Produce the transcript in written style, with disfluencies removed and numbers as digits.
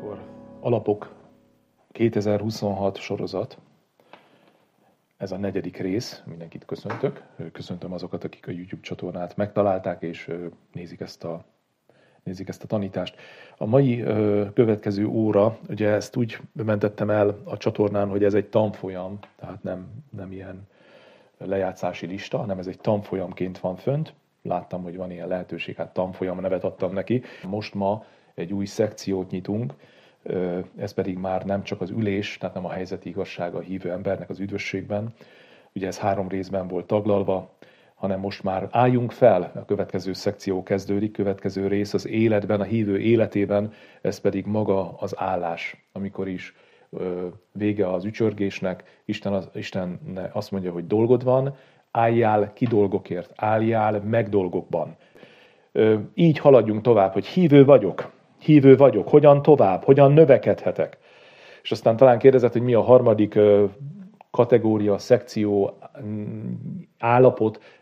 Akkor Alapok 2026 sorozat. Ez a 4. rész, mindenkit köszöntök. Köszöntöm azokat, akik a YouTube csatornát megtalálták, és nézik ezt a tanítást. A mai következő óra, ugye ezt úgy mentettem el a csatornán, hogy ez egy tanfolyam, tehát nem ilyen lejátszási lista, hanem ez egy tanfolyamként van fönt. Láttam, hogy van ilyen lehetőség, hát tanfolyam nevet adtam neki. Most ma egy új szekciót nyitunk, ez pedig már nem csak az ülés, tehát nem a helyzeti igazsága a hívő embernek az üdvösségben, ugye ez 3 részben volt taglalva, hanem most már álljunk fel, a következő szekció kezdődik, következő rész az életben, a hívő életében, ez pedig maga az állás, amikor is vége az ücsörgésnek, Isten azt mondja, hogy dolgod van, álljál ki dolgokért, álljál meg dolgokban. Így haladjunk tovább, hogy hívő vagyok, hogyan tovább, hogyan növekedhetek. És aztán talán kérdezett, hogy mi a harmadik kategória, szekció, állapot,